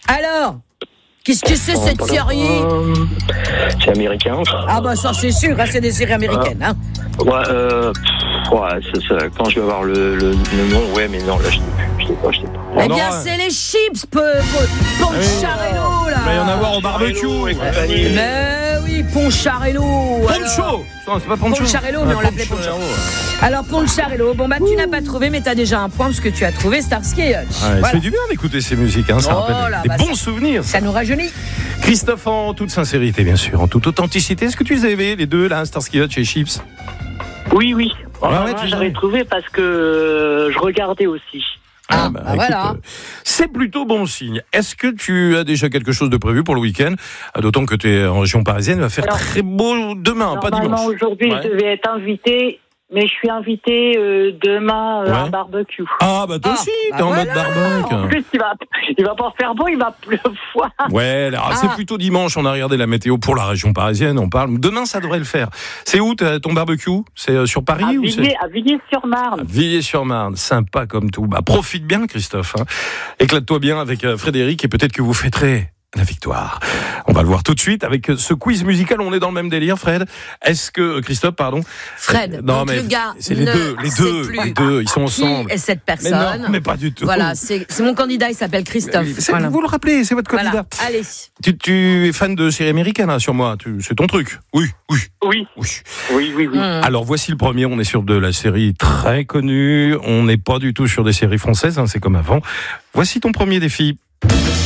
Alors, qu'est-ce que c'est cette série? C'est américain. Ah bah ça c'est sûr, hein, c'est des séries américaines. Hein. Ouais, c'est quand je vais avoir le nom, ouais, mais non, là, je sais pas. Eh bien, c'est les chips, Poncharello, là. Il va y en avoir au barbecue. Mais oui, Poncharello. Poncho. Non, c'est pas Poncho. Poncharello, mais on l'appelait Poncho. Alors, Poncharello, bon bah tu n'as pas trouvé, mais t'as déjà un point parce que tu as trouvé Starsky et Hutch. Ouais, ça fait du bien d'écouter ces musiques, hein, ça rappelle des bons souvenirs. Ça nous rajeunit. Christophe, en toute sincérité, bien sûr, en toute authenticité, est-ce que tu les as aimés, les deux, là, Starsky et Hutch et Chips? Oui. Moi, j'avais trouvé parce que je regardais aussi. Écoute, voilà. C'est plutôt bon signe. Est-ce que tu as déjà quelque chose de prévu pour le week-end? D'autant que tu es en région parisienne, il va faire très beau demain, pas dimanche. Normalement, aujourd'hui, je devais être invitée, mais je suis invitée demain à un barbecue. Ah, bah toi aussi, t'es en mode barbecue. En plus, il va pas faire beau, il va pleuvoir. Ouais, alors, c'est plutôt dimanche, on a regardé la météo pour la région parisienne, on parle. Demain, ça devrait le faire. C'est où ton barbecue? C'est sur Paris à ou Villiers-sur-Marne. À Villiers-sur-Marne, sympa comme tout. Bah, profite bien, Christophe. Hein. Éclate-toi bien avec Frédéric et peut-être que vous fêterez la victoire. On va le voir tout de suite avec ce quiz musical. On est dans le même délire, Fred. Est-ce que Christophe, pardon. Fred, non donc mais le gars c'est les deux, ils sont ensemble. Qui est cette personne? Mais non, mais pas du tout. Voilà, c'est mon candidat, il s'appelle Christophe. Voilà. Vous le rappelez, c'est votre candidat. Voilà. Allez. Tu es fan de séries américaines, hein, sur moi. C'est ton truc. Oui. Alors voici le premier. On est sur de la série très connue. On n'est pas du tout sur des séries françaises. Hein, c'est comme avant. Voici ton premier défi.